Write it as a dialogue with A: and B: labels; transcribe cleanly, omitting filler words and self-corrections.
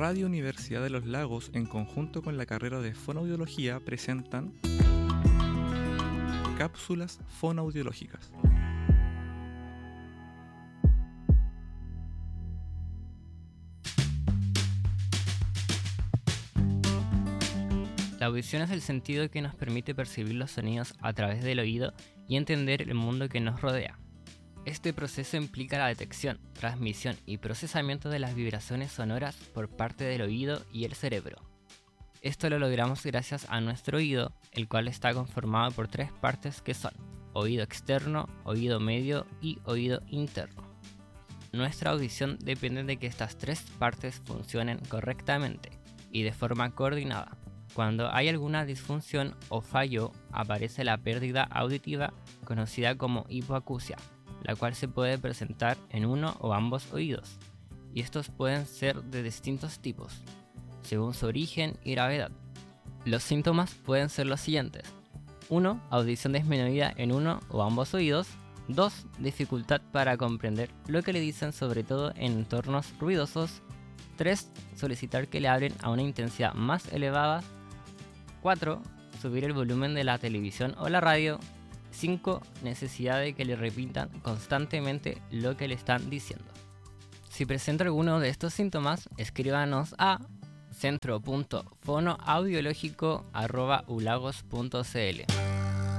A: Radio Universidad de los Lagos, en conjunto con la carrera de Fonoaudiología, presentan cápsulas fonoaudiológicas.
B: La audición es el sentido que nos permite percibir los sonidos a través del oído y entender el mundo que nos rodea. Este proceso implica la detección, transmisión y procesamiento de las vibraciones sonoras por parte del oído y el cerebro. Esto lo logramos gracias a nuestro oído, el cual está conformado por tres partes que son oído externo, oído medio y oído interno. Nuestra audición depende de que estas tres partes funcionen correctamente y de forma coordinada. Cuando hay alguna disfunción o fallo, aparece la pérdida auditiva conocida como hipoacusia, la cual se puede presentar en uno o ambos oídos, y estos pueden ser de distintos tipos, según su origen y gravedad. Los síntomas pueden ser los siguientes: 1. Audición disminuida en uno o ambos oídos. 2. Dificultad para comprender lo que le dicen, sobre todo en entornos ruidosos. 3. Solicitar que le hablen a una intensidad más elevada. 4. Subir el volumen de la televisión o la radio. 5. Necesidad de que le repitan constantemente lo que le están diciendo. Si presenta alguno de estos síntomas, escríbanos a centro.fonoaudiológico@ulagos.cl.